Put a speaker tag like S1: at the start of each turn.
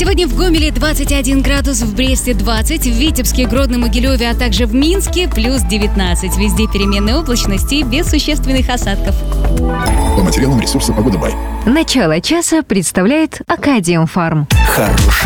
S1: Сегодня в Гомеле 21 градус, в Бресте 20, в Витебске, Гродно, Могилеве, а также в Минске плюс 19. Везде переменная облачность и без существенных осадков.
S2: По материалам ресурса «Погода Бай».
S3: Начало часа представляет Акадиум Фарм.
S4: Хороший